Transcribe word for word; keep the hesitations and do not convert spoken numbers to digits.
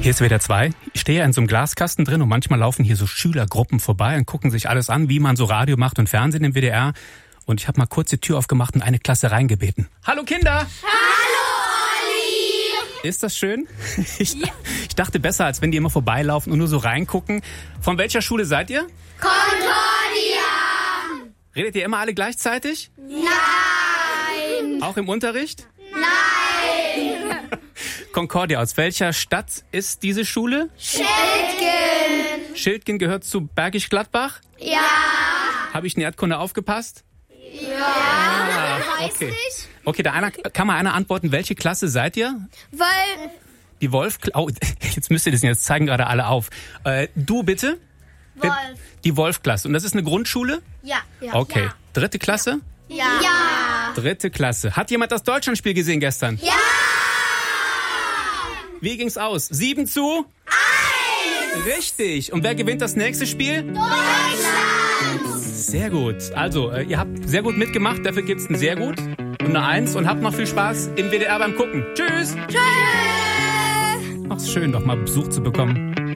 Hier ist W D R zwei. Ich stehe ja in so einem Glaskasten drin und manchmal laufen hier so Schülergruppen vorbei und gucken sich alles an, wie man so Radio macht und Fernsehen im W D R. Und ich habe mal kurz die Tür aufgemacht und eine Klasse reingebeten. Hallo Kinder! Hallo Olli! Ist das schön? Ich, ja. ich dachte besser, als wenn die immer vorbeilaufen und nur so reingucken. Von welcher Schule seid ihr? Concordia! Redet ihr immer alle gleichzeitig? Nein! Auch im Unterricht? Nein! Concordia, aus welcher Stadt ist diese Schule? Schildgen! Schildgen gehört zu Bergisch Gladbach? Ja! Habe ich in Erdkunde aufgepasst? Ja! Ah, Weiß okay. nicht. Okay, da einer, kann mal einer antworten, welche Klasse seid ihr? Weil... Die Wolf... Oh, jetzt müsst ihr das jetzt zeigen gerade alle auf. Äh, du bitte? Wolf. Die Wolf-Klasse. Und das ist eine Grundschule? Ja. ja. Okay. Ja. Dritte Klasse? Ja. Ja. Dritte Klasse. Hat jemand das Deutschlandspiel gesehen gestern? Ja! Wie ging's aus? Sieben zu? Eins! Richtig. Und wer gewinnt das nächste Spiel? Deutschland! Sehr gut. Also, äh, ihr habt sehr gut mitgemacht. Dafür gibt's ein sehr gut und eine Eins. Und habt noch viel Spaß im W D R beim Gucken. Tschüss! Tschüss! Ach, ist schön, doch mal Besuch zu bekommen.